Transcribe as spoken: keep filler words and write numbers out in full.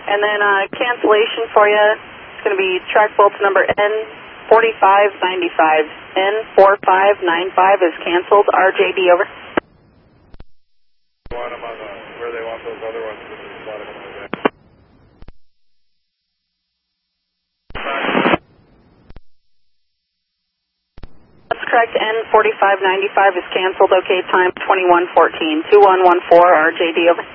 And then uh, cancellation for you, it's going to be track bulletin number N forty-five ninety-five. N forty-five ninety-five is canceled. R J D, over. Want them on the, where they want those other ones, which is a lot of them like that. That's correct. N forty-five ninety-five is canceled. Okay, time twenty-one fourteen. two one one four, R J D, over.